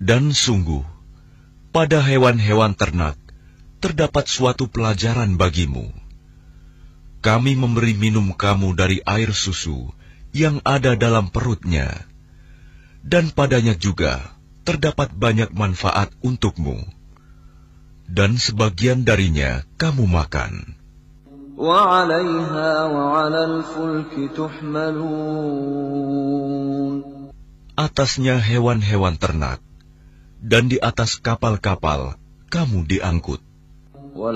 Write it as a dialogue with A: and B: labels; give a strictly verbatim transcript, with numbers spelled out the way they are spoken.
A: Dan sungguh, pada hewan-hewan ternak terdapat suatu pelajaran bagimu. Kami memberi minum kamu dari air susu yang ada dalam perutnya, dan padanya juga terdapat banyak manfaat untukmu, dan sebagian darinya kamu makan.
B: وَعَلَيْهَا وَعَلَى الْفُلْكِ تُحْمَلُونَ.
A: Atasnya hewan-hewan ternak, dan di atas kapal-kapal kamu diangkut.